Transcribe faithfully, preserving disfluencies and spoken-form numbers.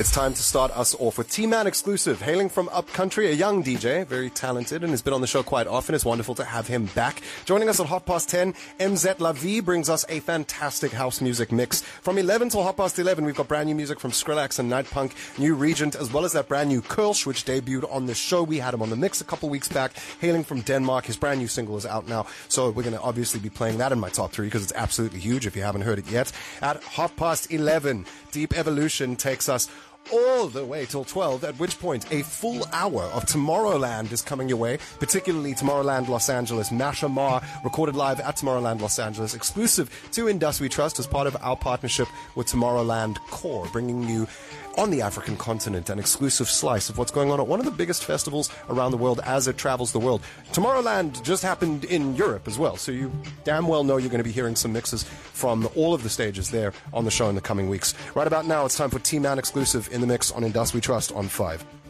It's time to start us off with T-Man exclusive, hailing from Upcountry, a young D J, very talented, and has been on the show quite often. It's wonderful to have him back. Joining us at half past ten, M Z La Vie brings us a fantastic house music mix. From eleven till half past eleven, we've got brand new music from Skrillex and Night Punk, New Regent, as well as that brand new Kirsch, which debuted on the show. We had him on the mix a couple weeks back, hailing from Denmark. His brand new single is out now, so we're going to obviously be playing that in my top three because it's absolutely huge if you haven't heard it yet. At half past eleven, Deep Evolution takes us all the way till twelve, at which point a full hour of Tomorrowland is coming your way, particularly Tomorrowland Los Angeles. Masha Ma, recorded live at Tomorrowland Los Angeles, exclusive to Indus We Trust as part of our partnership with Tomorrowland Core, bringing you on the African continent an exclusive slice of what's going on at one of the biggest festivals around the world as it travels the world. Tomorrowland just happened in Europe as well, so you damn well know you're going to be hearing some mixes from all of the stages there on the show in the coming weeks. Right about now, it's time for T-Man exclusive in the mix on Indus We Trust on five.